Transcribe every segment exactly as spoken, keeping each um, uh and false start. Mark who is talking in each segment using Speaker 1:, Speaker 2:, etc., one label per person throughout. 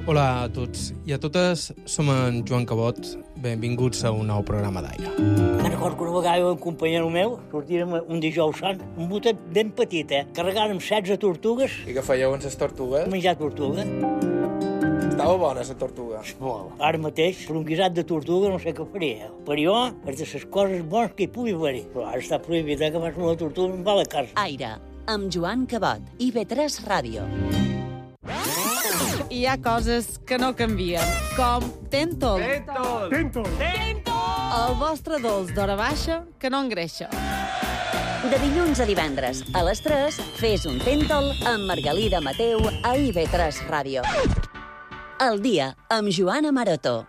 Speaker 1: Hola a tots i a totes, som en Joan Cabot. Benvinguts a un nou programa d'Aire.
Speaker 2: Me'n recordo que una vegada un companyero meu sortírem un dijous sant, un botet ben petit, eh? Carregàrem setze tortugues.
Speaker 3: I què fèieu amb les tortugues?
Speaker 2: Menjar tortuga.
Speaker 3: Estava bona, la tortuga.
Speaker 2: Molt. Ara mateix, per un guisat de tortuga, no sé què faria. Per jo, és de les coses bones que hi pugui haver-hi. Però ara està prohibit, eh, que fas una tortuga en va a la casa.
Speaker 4: Aire, amb Joan Cabot, I V tres Ràdio.
Speaker 5: Hi ha coses que no canvien, com Tentol.
Speaker 3: Tentol!
Speaker 5: Tentol! El vostre dolç d'hora baixa que no engreixa.
Speaker 4: De dilluns a divendres, a les tres, fes un Tentol amb Margalida Mateu a I V tres Ràdio. El dia amb Joana Maroto.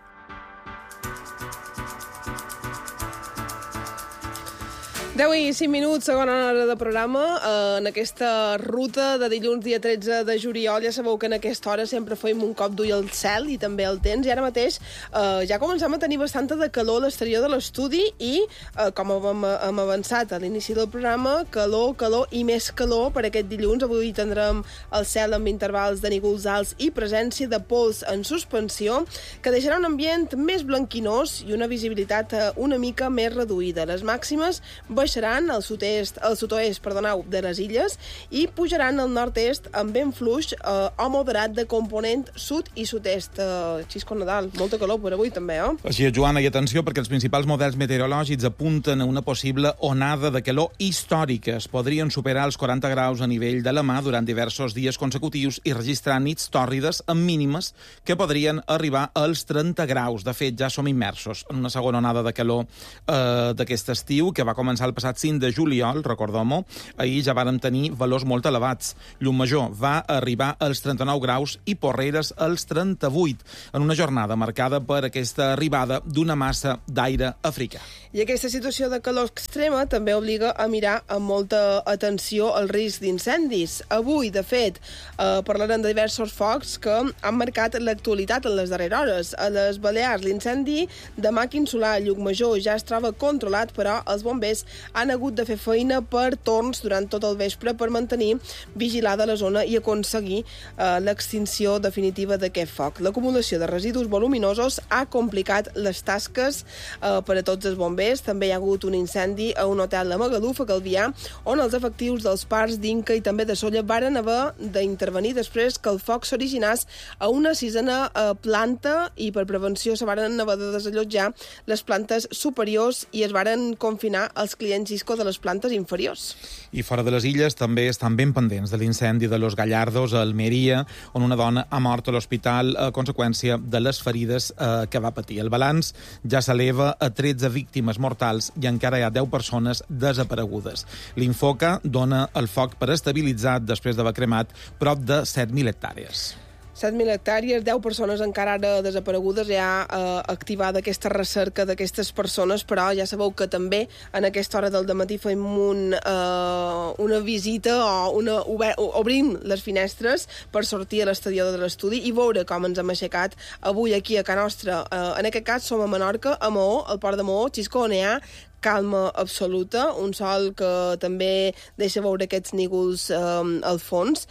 Speaker 6: deu i cinc minuts, segona hora de programa. En aquesta ruta de dilluns, dia tretze de juliol, ja sabeu que en aquesta hora sempre fem un cop d'ull al cel i també al temps, i ara mateix eh, ja comencem a tenir bastanta de calor a l'exterior de l'estudi i, eh, com hem, hem avançat a l'inici del programa, calor, calor i més calor per aquest dilluns. Avui tindrem el cel amb intervals de nígols alts i presència de pols en suspensió, que deixarà un ambient més blanquinós i una visibilitat eh, una mica més reduïda. Les màximes baixaran al sud-est, al sud-oest, perdoneu, de les illes i pujaran al nord-est amb vent fluix eh, o moderat de component sud i sud-est. Eh, Xisco Nadal, molta calor per avui també, eh?
Speaker 7: Així és, Joana, i atenció, perquè els principals models meteorològics apunten a una possible onada de calor històrica. Es podrien superar els quaranta graus a nivell de la mà durant diversos dies consecutius i registrar nits tòrrides amb mínimes que podrien arribar als trenta graus. De fet, ja som immersos en una segona onada de calor eh, d'aquest estiu que va començar el passat cinc de juliol, recordem-ho. Ahir ja vàrem tenir valors molt elevats. Llumajor va arribar als trenta-nou graus i Porreres als trenta-vuit, en una jornada marcada per aquesta arribada d'una massa d'aire africà.
Speaker 6: I aquesta situació de calor extrema també obliga a mirar amb molta atenció el risc d'incendis. Avui, de fet, eh, parlarem de diversos focs que han marcat l'actualitat en les darreres hores. A les Balears, l'incendi de Màquin Solà a Llucmajor ja es troba controlat, però els bombers han hagut de fer feina per torns durant tot el vespre per mantenir vigilada la zona i aconseguir eh, l'extinció definitiva d'aquest foc. L'acumulació de residus voluminosos ha complicat les tasques eh, per a tots els bombers. També hi ha hagut un incendi a un hotel de Magaluf, a Calvià, on els efectius dels parcs d'Inca i també de Sóller varen haver d'intervenir després que el foc s'originés a una sisena eh, planta i per prevenció se varen haver de desallotjar les plantes superiors i es varen confinar els clients Xisco de les plantes inferiors.
Speaker 7: I fora de les illes també estan ben pendents de l'incendi de Los Gallardos a Almeria, on una dona ha mort a l'hospital a conseqüència de les ferides eh, que va patir. El balanç ja s'eleva a tretze víctimes mortals i encara hi ha deu persones desaparegudes. L'Infoca dona el foc per estabilitzat després d'haver cremat prop de set mil hectàrees.
Speaker 6: set mil hectàrees, deu persones encara ara desaparegudes, ja ha eh, activada aquesta recerca d'aquestes persones, però ja sabeu que també en aquesta hora del dematí fem un, eh, una visita o una, ober, obrim les finestres per sortir a l'exterior de l'estudi i veure com ens hem aixecat avui aquí a Can Nostra. Eh, en aquest cas som a Menorca, a Maó, al port de Maó, Xisco, on hi ha calma absoluta, un sol que també deixa veure aquests nígols eh, al fons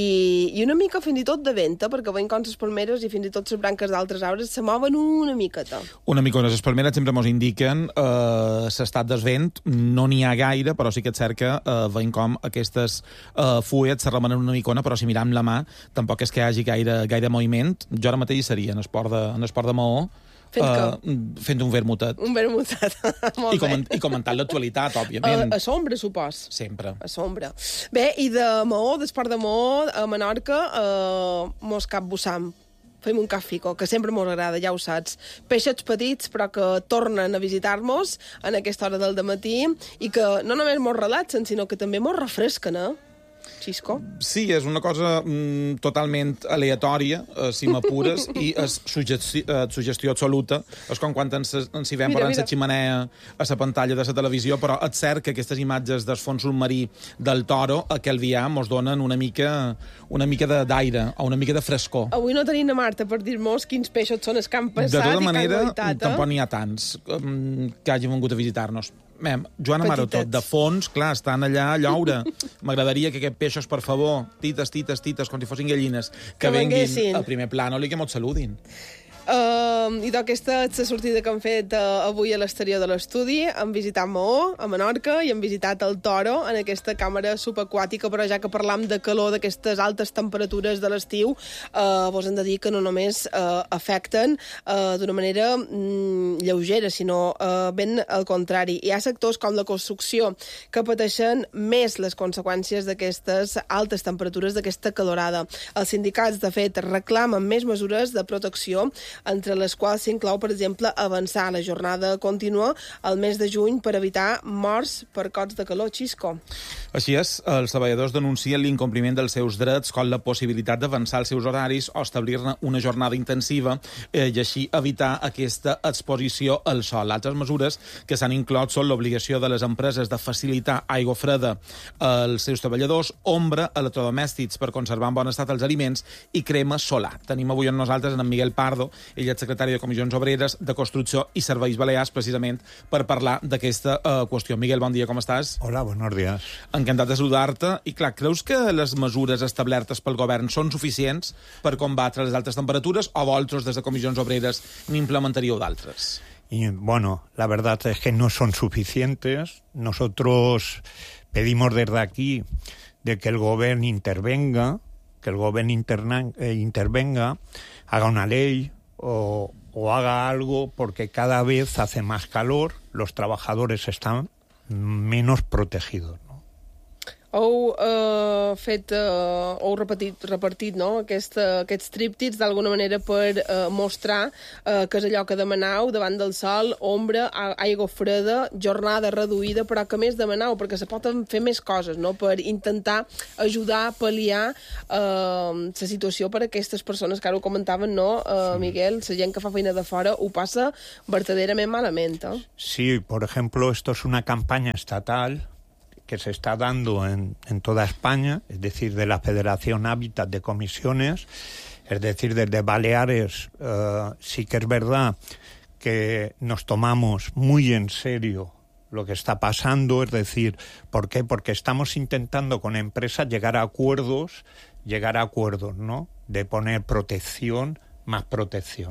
Speaker 6: i, i una mica fins i tot de venta, perquè veiem com les palmeres i fins i tot les branques d'altres arbres se mouen una miqueta.
Speaker 7: Una micona. Les palmeres sempre ens indiquen eh, l'estat del vent, no n'hi ha gaire, però sí que és cert que eh, veiem com aquestes eh, fulles se remenen una micona, però si miram la mà tampoc és que hi hagi gaire, gaire moviment. Jo ara mateix seria en esport de, en esport de Maó,
Speaker 6: Fent
Speaker 7: uh, fent un vermutet.
Speaker 6: Un vermutet.
Speaker 7: I, coment, I comentant l'actualitat, òbviament.
Speaker 6: A, a sombra, supos.
Speaker 7: Sempre.
Speaker 6: A sombra. Bé, i de Maó, d'esport de Maó, a Menorca, uh, mos cap bussam. Fem un cafico, que sempre mos agrada, ja ho saps. Peixets petits, però que tornen a visitar-nos en aquesta hora del dematí i que no només mos relaxen, sinó que també mos refresquen, eh? Xisco?
Speaker 7: Sí, és una cosa mm, totalment aleatòria, eh, si m'apures, i és suggesti eh, suggestió absoluta. És com quan ens, ens hi vam parlant la ximenea a la pantalla de la televisió, però és cert que aquestes imatges del fons submarí del Toro a Calvià mos donen una mica, una mica d'aire, o una mica de frescor.
Speaker 6: Avui no tenim a Marta per dir-nos quins peixos són els que han passat.
Speaker 7: De tota
Speaker 6: manera,
Speaker 7: eh? tampoc n'hi ha tants um, que hagin vingut a visitar-nos. Mem, Joana Maroto, de fons, clar, estan allà a lloure. M'agradaria que aquests peixos, per favor, tites, tites, tites, com si fossin gallines, que,
Speaker 6: que
Speaker 7: venguin al primer plànol i que mos saludin.
Speaker 6: Uh, I d'aquesta és la sortida que hem fet uh, avui a l'exterior de l'estudi. Hem visitat Maó, a Menorca, i hem visitat el Toro, en aquesta càmera subaquàtica, però ja que parlam de calor, d'aquestes altes temperatures de l'estiu, uh, vos hem de dir que no només uh, afecten uh, d'una manera mm, lleugera, sinó uh, ben al contrari. Hi ha sectors com la construcció que pateixen més les conseqüències d'aquestes altes temperatures, d'aquesta calorada. Els sindicats, de fet, reclamen més mesures de protecció, entre les quals s'inclou, per exemple, avançar la jornada contínua al mes de juny per evitar morts per cots de calor. Xisco.
Speaker 7: Així és, els treballadors denuncien l'incompliment dels seus drets, com la possibilitat d'avançar els seus horaris o establir-ne una jornada intensiva eh, i així evitar aquesta exposició al sol. Altres mesures que s'han inclòs són l'obligació de les empreses de facilitar aigua freda als seus treballadors, ombra, electrodomèstics per conservar en bon estat els aliments i crema solar. Tenim avui amb nosaltres en Miguel Pardo, ell és secretari de Comissions Obreres, de Construcció i Serveis Balears, precisament per parlar d'aquesta uh, qüestió. Miguel, bon dia, com estàs?
Speaker 8: Hola, buenos días.
Speaker 7: Encantat de saludar-te. I clar, creus que les mesures establertes pel govern són suficients per combatre les altes temperatures o vosaltres, des de Comissions Obreres, n'implementaríeu d'altres?
Speaker 8: Y bueno, la verdad es que no son suficientes. Nosotros pedimos desde aquí de que el gobierno intervenga, que el gobierno interna, eh, intervenga, haga una ley o, o haga algo, porque cada vez hace más calor, los trabajadores están menos protegidos.
Speaker 6: Heu uh, fet, uh, heu repetit, repartit no? Aquest, uh, aquests tríptics d'alguna manera per uh, mostrar uh, que és allò que demanau davant del sol, ombra, aigua freda, jornada reduïda, però que més demanau, perquè se poden fer més coses, no? Per intentar ajudar a pal·liar uh, la situació per a aquestes persones que ara ho comentaven, no, uh, Miguel? La gent que fa feina de fora ho passa verdaderament malament, eh?
Speaker 8: Sí, por ejemplo, esto es una campaña estatal que se está dando en, en toda España, es decir, de la Federación Hábitat de Comisiones, es decir, desde Baleares, uh, sí que es verdad que nos tomamos muy en serio lo que está pasando, es decir, ¿por qué? Porque estamos intentando con empresas llegar a acuerdos, llegar a acuerdos, ¿no? De poner protección, más protección.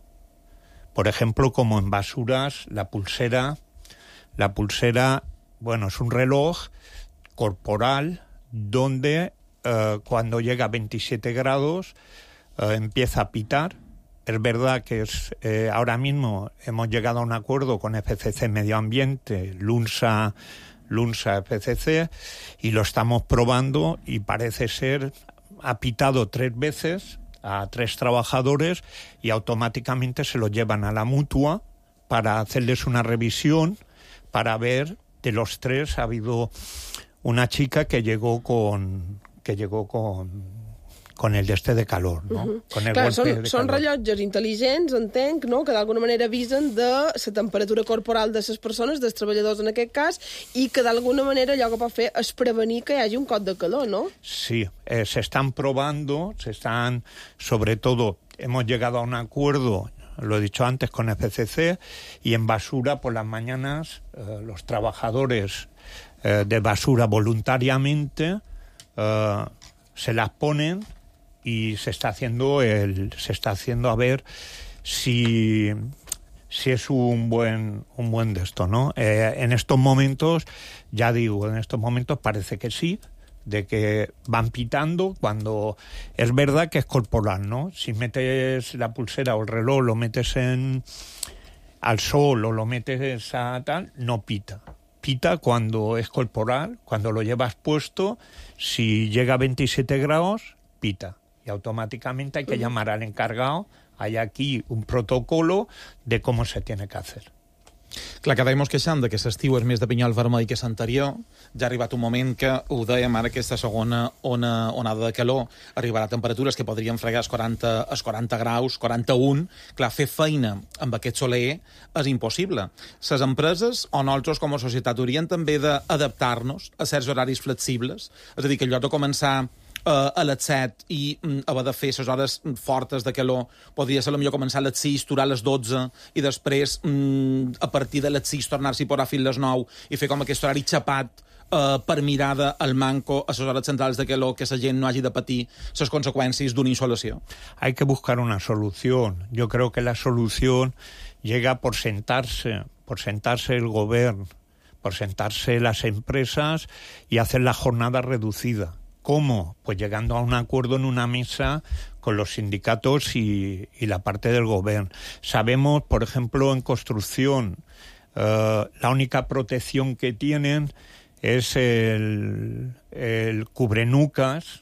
Speaker 8: Por ejemplo, como en basuras, la pulsera, la pulsera bueno, es un reloj corporal donde eh, cuando llega a veintisiete grados eh, empieza a pitar. Es verdad que es, eh, ahora mismo hemos llegado a un acuerdo con F C C Medio Ambiente, LUNSA, LUNSA F C C, y lo estamos probando y parece ser, ha pitado tres veces a tres trabajadores y automáticamente se los llevan a la mutua para hacerles una revisión, para ver. De los tres ha habido una chica que llegó con que llegó con con el de este de calor, no? Uh-huh. Con el
Speaker 6: Clar,
Speaker 8: golpe
Speaker 6: són,
Speaker 8: de
Speaker 6: són
Speaker 8: calor.
Speaker 6: rellotges intel·ligents, entenc, no? Que d'alguna manera avisen de la temperatura corporal de les persones, dels treballadors en aquest cas, i que d'alguna manera allò que pot fer és prevenir que hi hagi un cot de calor, ¿no?
Speaker 8: Sí, eh, se están probando, se están, sobre todo, hemos llegado a un acuerdo, lo he dicho antes, con F C C, y en basura por las mañanas eh, los trabajadores eh, de basura voluntariamente eh, se las ponen y se está haciendo el se está haciendo a ver si si es un buen un buen de esto, ¿no? Eh, en estos momentos, ya digo, en estos momentos parece que sí, de que van pitando cuando es verdad que es corporal, ¿no? Si metes la pulsera o el reloj, lo metes en al sol o lo metes a tal, no pita. Pita cuando es corporal, cuando lo llevas puesto, si llega a veintisiete grados, pita. Y automáticamente hay que llamar al encargado. Hay aquí un protocolo de cómo se tiene que hacer.
Speaker 7: Clar, cada mos queixant que l'estiu és més de pinyol vermell que l'anterior. Ja ha arribat un moment que, ho dèiem ara, aquesta segona ona, onada de calor arribarà a temperatures que podrien fregar els quaranta, els quaranta graus, quaranta-un. Clar, fer feina amb aquest soler és impossible. Les empreses o nosaltres com a societat haurien també d'adaptar-nos a certs horaris flexibles. És a dir, que en lloc de començar a les set i haver de fer les hores fortes de calor, podria ser millor començar a les sis, durar a les dotze i després a partir de les sis tornar-s'hi por a fins les nou i fer com aquest horari xapat Uh, per mirada al manco a les hores centrals de calor, que la gent no hagi de patir les consecuencias de una insolación.
Speaker 8: Hay que buscar una solución. Yo creo que la solución llega por sentarse, por sentarse el gobierno, por sentarse las empresas y hacer la jornada reducida. ¿Cómo? Pues llegando a un acuerdo en una mesa con los sindicatos y, y la parte del gobierno. Sabemos, por ejemplo, en construcción, uh, la única protección que tienen es el, el cubrenucas,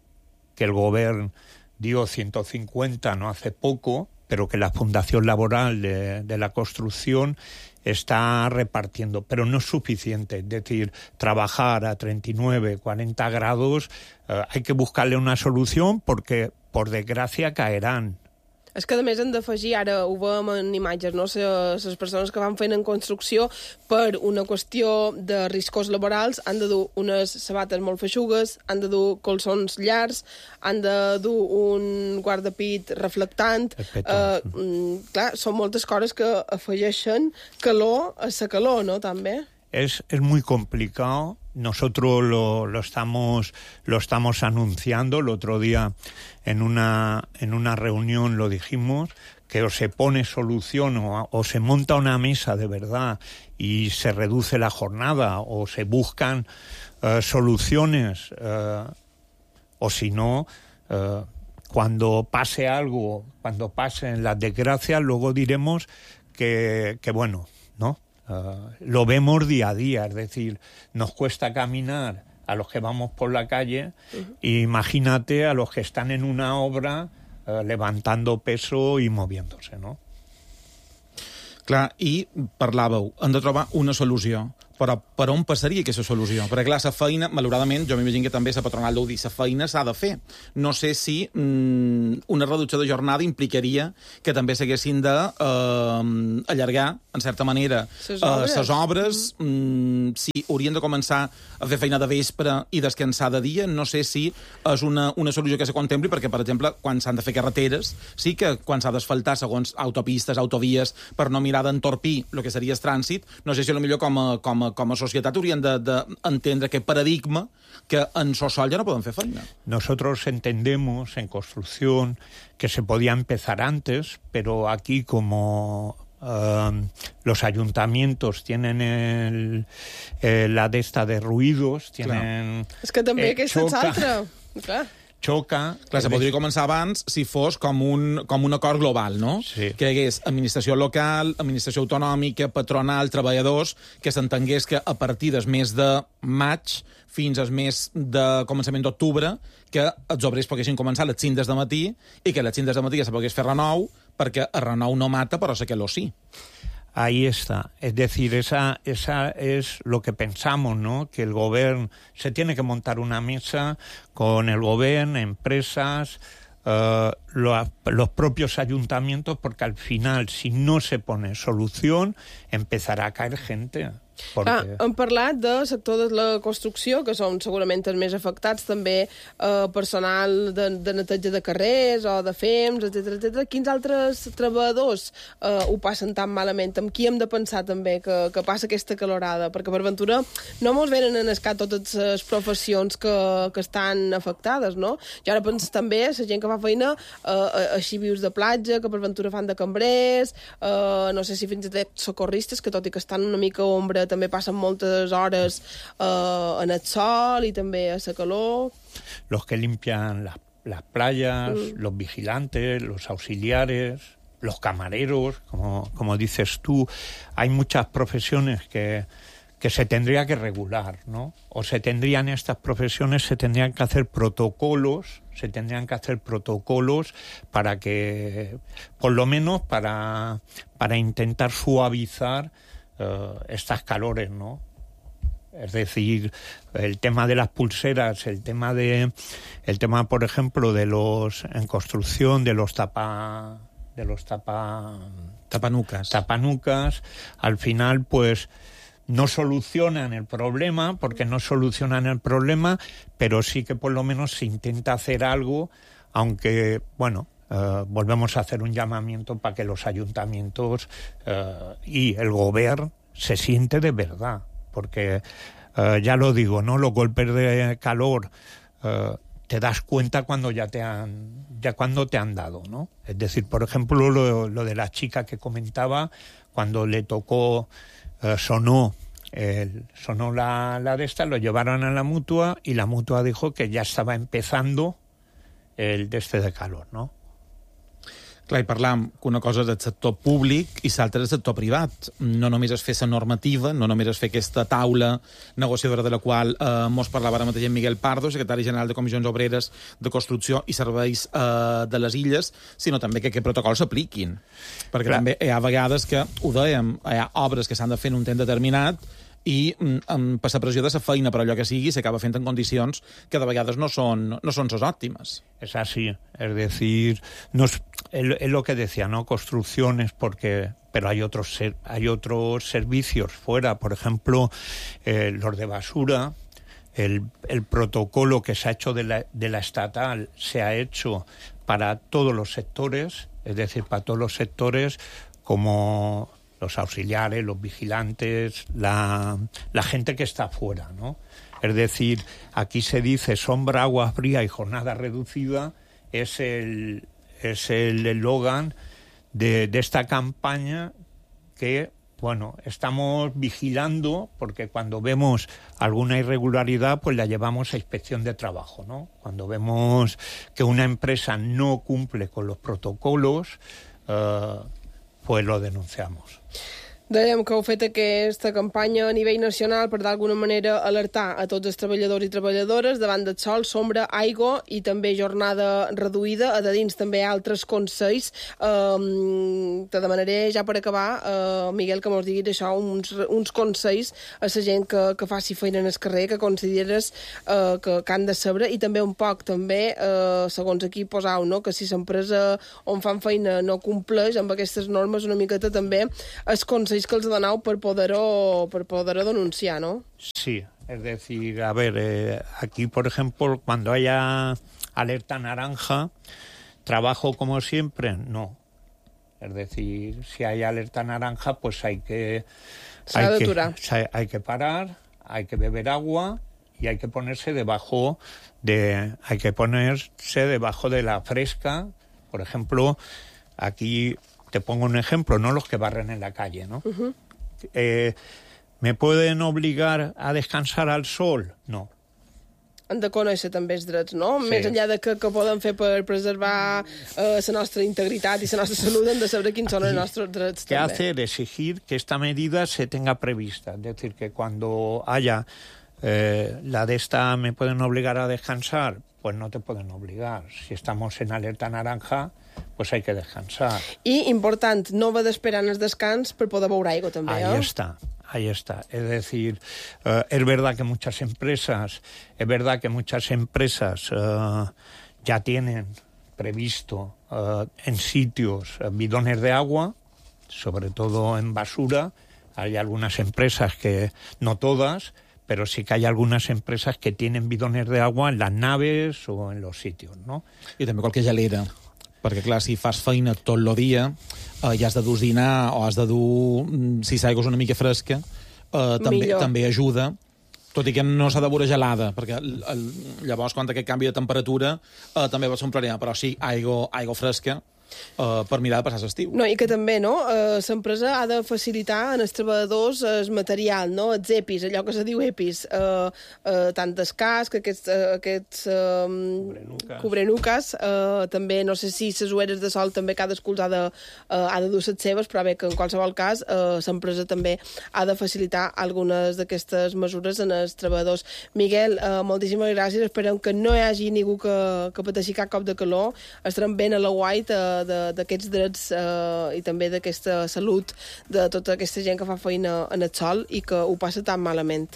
Speaker 8: que el gobierno dio ciento cincuenta no hace poco, pero que la Fundación Laboral de, de la Construcción está repartiendo, pero no es suficiente. Es decir, trabajar a treinta y nueve, cuarenta grados, eh, hay que buscarle una solución porque, por desgracia, caerán.
Speaker 6: És que, a més, hem d'afegir, ara ho veiem en imatges, no? Les persones que van fent en construcció, per una qüestió de riscos laborals, han de dur unes sabates molt feixugues, han de dur colzons llargs, han de dur un guardapit reflectant. Eh, clar, són moltes coses que afegeixen calor a la calor, no?, també.
Speaker 8: Es, es muy complicado. Nosotros lo, lo, estamos, lo estamos anunciando. El otro día en una, en una reunión lo dijimos, que o se pone solución o, o se monta una mesa de verdad y se reduce la jornada o se buscan uh, soluciones uh, o si no, uh, cuando pase algo, cuando pasen las desgracias, luego diremos que, que bueno, ¿no? Uh, lo vemos día a día, es decir, nos cuesta caminar a los que vamos por la calle, uh-huh. Imagínate a los que están en una obra uh, levantando peso i moviéndose, no?
Speaker 7: Clar, i parlàveu, hem de trobar una solució. Però per on passaria aquesta solució? Perquè, clar, la feina, malauradament, jo m'imagino que també la patronal deu dir, la feina s'ha de fer. No sé si mm, una reducció de jornada implicaria que també s'haguessin de eh, allargar, en certa manera, les obres. Eh, obres mm, si haurien de començar a fer feina de vespre i descansar de dia. No sé si és una, una solució que se contempli, perquè, per exemple, quan s'han de fer carreteres, sí que quan s'ha d'asfaltar segons autopistes, autovies, per no mirar d'entorpir el que seria el trànsit, no sé si potser com a, com a com a societat hauríem d'entendre aquest paradigma que en sosol ja no podem fer feina.
Speaker 8: Nosotros entendemos en construcción que se podía empezar antes, pero aquí como uh, los ayuntamientos tienen el, el, la de esta de ruidos, tienen...
Speaker 6: Clar. És que també eh, aquesta és altra. Clar.
Speaker 8: Xoca...
Speaker 7: Clar, se podria començar abans si fos com un, com un acord global, no?
Speaker 8: Sí.
Speaker 7: Que hi hagués administració local, administració autonòmica, patronal, treballadors, que s'entengués que a partir del mes de maig fins al mes de començament d'octubre que els obrers poguessin començar a les cinc del matí i que a les cinc del matí ja se pogués fer renou, perquè el renou no mata, però la calor sí.
Speaker 8: Ahí está. Es decir, esa, esa es lo que pensamos, ¿no? Que el gobierno se tiene que montar una mesa con el gobierno, empresas, uh, los, los propios ayuntamientos, porque al final, si no se pone solución, empezarà a caer gente. Perquè...
Speaker 6: Ah, hem parlat del sector de la construcció, que són segurament els més afectats, també eh, personal de, de neteja de carrers o de fems, etcètera, etcètera. Quins altres treballadors eh, ho passen tan malament? Amb qui hem de pensar també que, que passa aquesta calorada? Perquè per ventura no mos venen en escat totes les professions que, que estan afectades, no? Jo ara penso també la gent que fa feina eh, a xivius de platja, que per ventura fan de cambrers, eh, no sé si fins i tot socorristes, que tot i que estan una mica a ombra també passen moltes hores eh, en el sol i també a la calor.
Speaker 8: Los que limpian las, las playas, mm. los vigilantes, los auxiliares, los camareros, como, como dices tú. Hay muchas profesiones que, que se tendría que regular, ¿no? O se tendrían, estas profesiones, se tendrían que hacer protocolos, se tendrían que hacer protocolos para que, por lo menos para, para intentar suavizar Uh, estas calores, ¿no? Es decir, el tema de las pulseras, el tema de, el tema, por ejemplo, de los en construcción, de los tapa, de los tapa,
Speaker 7: tapanucas,
Speaker 8: tapanucas, al final, pues, no solucionan el problema, porque no solucionan el problema, pero sí que por lo menos se intenta hacer algo, aunque, bueno, eh, volvemos a hacer un llamamiento para que los ayuntamientos eh, y el gobierno se siente de verdad, porque eh, ya lo digo, ¿no? Los golpes de calor eh, te das cuenta cuando ya te han ya cuando te han dado, ¿no? Es decir, por ejemplo, lo, lo de la chica que comentaba, cuando le tocó, eh, sonó el, sonó la, la de esta, lo llevaron a la mutua y la mutua dijo que ya estaba empezando el de este de calor, ¿no?
Speaker 7: Clar, i parlam que una cosa és del sector públic i l'altra és del sector privat. No només es fer la normativa, no només es fer aquesta taula negociadora de la qual eh, mos parlava ara mateix en Miguel Pardo, secretari general de Comissions Obreres de Construcció i Serveis eh, de les Illes, sinó també que aquests protocols s'apliquin. Perquè Clar. també hi ha vegades que, ho dèiem, hi ha obres que s'han de fer en un temps determinat i mm, per la pressió de la feina, per allò que sigui, s'acaba fent en condicions que de vegades no són, no són les òptimes.
Speaker 8: Es así, es decir, no es, es, es lo que decía, ¿no? Construcciones, porque, pero hay otros ser, hay otros servicios fuera, por ejemplo, eh, los de basura, el, el protocolo que se ha hecho de la, de la estatal se ha hecho para todos los sectores, es decir, para todos los sectores, como los auxiliares, los vigilantes, la, la gente que está afuera, ¿no? Es decir, aquí se dice sombra, agua fría y jornada reducida, es el es el eslogan de, de esta campaña que, bueno, estamos vigilando, porque cuando vemos alguna irregularidad, pues la llevamos a inspección de trabajo, ¿no? Cuando vemos que una empresa no cumple con los protocolos, eh, pues lo denunciamos.
Speaker 6: Dèiem que heu fet aquesta campanya a nivell nacional per d'alguna manera alertar a tots els treballadors i treballadores davant del sol, sombra, aigua i també jornada reduïda. A de dins també altres consells. Um, te demanaré ja per acabar, uh, Miguel, que mos diguis això, uns, uns consells a la gent que, que faci feina en el carrer, que consideres uh, que, que han de saber, i també un poc, també, uh, segons aquí posau, no? Que si l'empresa on fan feina no compleix amb aquestes normes, una miqueta també els consells que els doneu per poder-ho per poder-ho denunciar, ¿no?
Speaker 8: Sí, es decir, a ver, eh, aquí, por ejemplo, cuando haya alerta naranja, trabajo como siempre, no. Es decir, si hay alerta naranja, pues hay que hay que, hay que parar, hay que beber agua y hay que ponerse debajo de hay que ponerse debajo de la fresca. Por ejemplo, aquí te pongo un ejemplo, no los que barren en la calle, ¿no? Uh-huh. Eh, ¿Me pueden obligar a descansar al sol? No.
Speaker 6: Han de conèixer també els drets, no?
Speaker 8: Sí.
Speaker 6: Més enllà de que, que poden fer per preservar eh, la nostra integritat i la nostra salut, han de saber quins són els nostres drets.
Speaker 8: ¿Qué
Speaker 6: també.
Speaker 8: hacer? Exigir que esta medida se tenga prevista. Es decir, que cuando haya eh, la de esta me pueden obligar a descansar, pues no te pueden obligar. Si estamos en alerta naranja, pues hay que descansar.
Speaker 6: I, important, no haver d'esperar en el descans per poder beure aigua, també,
Speaker 8: Ahí
Speaker 6: eh?
Speaker 8: está. Ahí está. Es decir, uh, es verdad que muchas empresas, es verdad que muchas empresas uh, ya tienen previsto uh, en sitios uh, bidones de agua, sobre todo en basura. Hay algunas empresas que, no todas, pero sí que hay algunas empresas que tienen bidones de agua en las naves o en los sitios, ¿no?
Speaker 7: I també qualque gelera. Perquè, clar, si fas feina tot el dia eh, i has de dur dinar o has de dur, si l'aigua és una mica fresca, eh, també, també ajuda, tot i que no s'ha de veure gelada, perquè el, el, llavors, quan aquest canvi de temperatura, eh, també va ser un problema, però sí, aigua, aigua fresca, Uh, per mirar de passar l'estiu.
Speaker 6: No, i que també, no? Uh, l'empresa ha de facilitar als treballadors el material, no? Els EPIs, allò que se diu EPIs, uh, uh, tant dels cascs, aquests, uh, aquests uh, cobrenuques, cobrenuques uh, també, no sé si les ulleres de sol també cadascú ha de, uh, ha de dur les seves, però bé, que en qualsevol cas uh, l'empresa també ha de facilitar algunes d'aquestes mesures en els treballadors. Miguel, uh, moltíssimes gràcies, esperem que no hi hagi ningú que, que pateixi cap cop de calor, estarem ben a la guait uh, d'aquests drets eh, i també d'aquesta salut de tota aquesta gent que fa feina en el sol i que ho passa tan malament.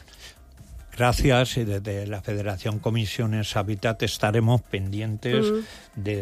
Speaker 8: Gracias, y desde la Federación Comisiones Habitat estaremos pendientes mm. de,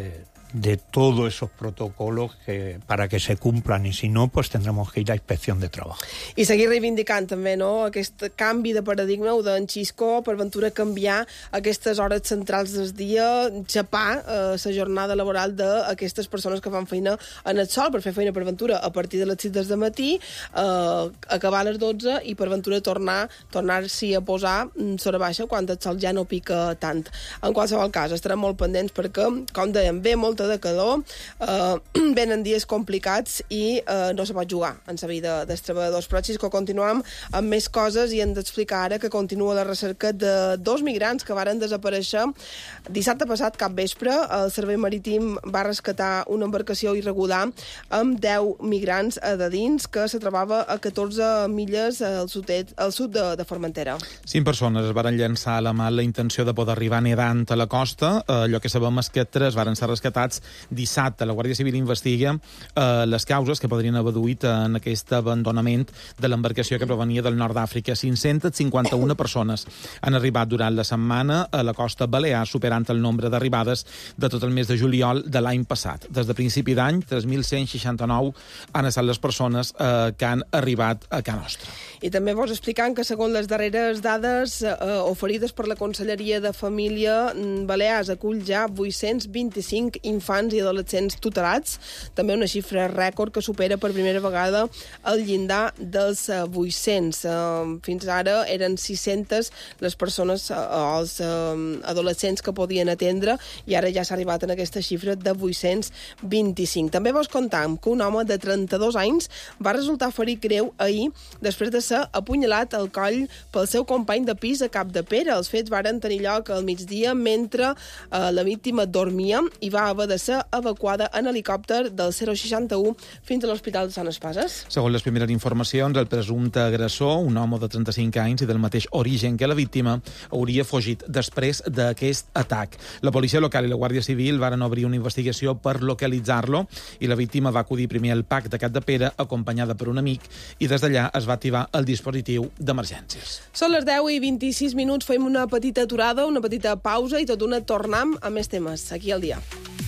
Speaker 8: de todos esos protocolos que, para que se cumplan, y si no, pues tendremos que ir a inspección de trabajo.
Speaker 6: I seguir reivindicant també, no?, aquest canvi de paradigma o d'en Xisco, per ventura canviar aquestes hores centrals del dia, xapar eh, la jornada laboral d'aquestes persones que fan feina en el sol, per fer feina per ventura a partir de les sis del matí, eh, acabar a les dotze i per ventura tornar tornar-s'hi a posar sobre baixa quan el sol ja no pica tant. En qualsevol cas, estarem molt pendents perquè, com dèiem, ve molta de calor, eh, venen dies complicats i eh, no se pot jugar en la vida dels treballadors. Però, Xisco, continuem amb més coses i hem d'explicar ara que continua la recerca de dos migrants que varen desaparèixer dissabte passat cap vespre. El Servei Marítim va rescatar una embarcació irregular amb deu migrants de dins que se trobava a catorze milles al sud, al sud de, de Formentera.
Speaker 7: Cinc persones es varen llançar a la mà la intenció de poder arribar nedant a la costa. Allò que sabem és que tres varen ser rescatats dissabte. La Guàrdia Civil investiga eh, les causes que podrien haver duit en aquest abandonament de l'embarcació que provenia del nord d'Àfrica. cinc-centes cinquanta-una persones han arribat durant la setmana a la costa balear, superant el nombre d'arribades de tot el mes de juliol de l'any passat. Des de principi d'any, tres mil cent seixanta-nou han estat les persones eh, que han arribat a Can Nostra.
Speaker 6: I també vos explicant que, segons les darreres dades eh, oferides per la Conselleria de Família, Balears acull ja vuit-cents vint-i-cinc infants i adolescents tutelats, també una xifra rècord que supera per primera vegada el llindar dels vuit-cents. Fins ara eren sis-centes les persones o els adolescents que podien atendre i ara ja s'ha arribat en aquesta xifra de vuit-cents vint-i-cinc. També vos contam que un home de trenta-dos anys va resultar ferit greu ahir després de ser apunyalat al coll pel seu company de pis a Capdepera. Els fets varen tenir lloc al migdia mentre eh, la víctima dormia i va haver de ser evacuada en helicòpter del zero seixanta-u fins a l'Hospital de Sant Espases.
Speaker 7: Segons les primeres informacions, el presumpte agressor, un home de trenta-cinc anys i del mateix origen que la víctima, hauria fugit després d'aquest atac. La policia local i la Guàrdia Civil varen obrir una investigació per localitzar-lo i la víctima va acudir primer al P A C de Capdepera acompanyada per un amic i des d'allà es va activar el dispositiu d'emergències.
Speaker 6: Són les deu i vint-i-sis minuts, fem una petita aturada, una petita pausa i tot una tornam a més temes aquí al dia.